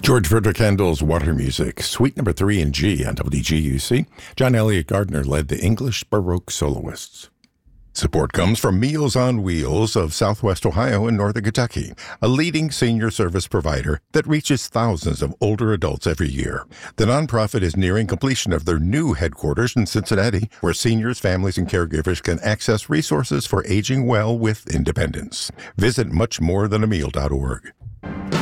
George Frederick Handel's Water Music, Suite Number 3 in G on WGUC. John Elliott Gardner led the English Baroque soloists. Support comes from Meals on Wheels of Southwest Ohio and Northern Kentucky, a leading senior service provider that reaches thousands of older adults every year. The nonprofit is nearing completion of their new headquarters in Cincinnati, where seniors, families, and caregivers can access resources for aging well with independence. Visit muchmorethanAmeal.org.